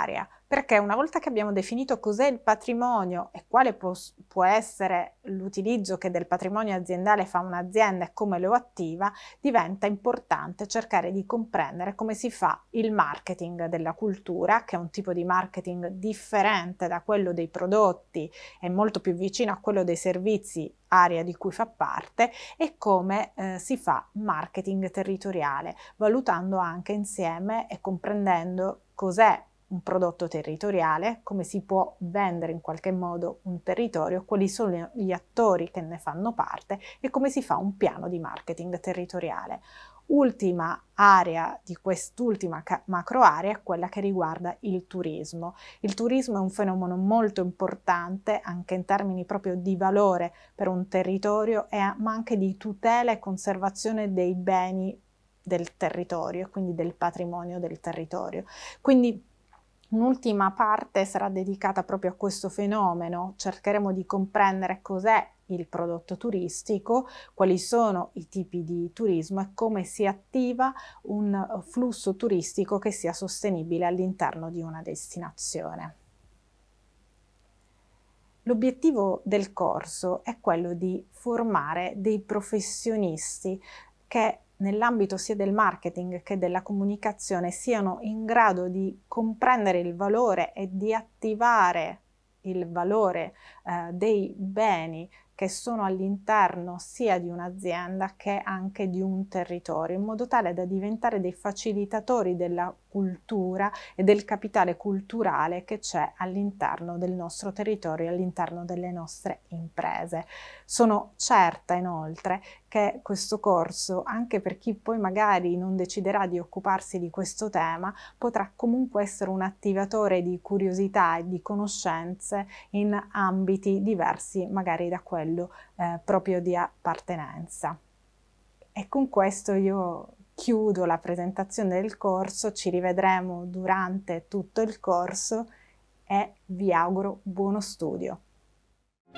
area, perché una volta che abbiamo definito cos'è il patrimonio e quale può essere l'utilizzo che del patrimonio aziendale fa un'azienda e come lo attiva, diventa importante cercare di comprendere come si fa il marketing della cultura, che è un tipo di marketing differente da quello dei prodotti e molto più vicino a quello dei servizi, area di cui fa parte, e come si fa marketing territoriale, valutando anche insieme e comprendendo cos'è un prodotto territoriale, come si può vendere in qualche modo un territorio, quali sono gli attori che ne fanno parte e come si fa un piano di marketing territoriale. Ultima area di quest'ultima macro area è quella che riguarda il turismo. Il turismo è un fenomeno molto importante anche in termini proprio di valore per un territorio, ma anche di tutela e conservazione dei beni del territorio, quindi del patrimonio del territorio. Quindi un'ultima parte sarà dedicata proprio a questo fenomeno, cercheremo di comprendere cos'è il prodotto turistico, quali sono i tipi di turismo e come si attiva un flusso turistico che sia sostenibile all'interno di una destinazione. L'obiettivo del corso è quello di formare dei professionisti che nell'ambito sia del marketing che della comunicazione siano in grado di comprendere il valore e di attivare il valore dei beni che sono all'interno sia di un'azienda che anche di un territorio, in modo tale da diventare dei facilitatori della cultura e del capitale culturale che c'è all'interno del nostro territorio e all'interno delle nostre imprese. Sono certa inoltre che questo corso, anche per chi poi magari non deciderà di occuparsi di questo tema, potrà comunque essere un attivatore di curiosità e di conoscenze in ambiti diversi magari da quello proprio di appartenenza. E con questo io chiudo la presentazione del corso, ci rivedremo durante tutto il corso e vi auguro buono studio.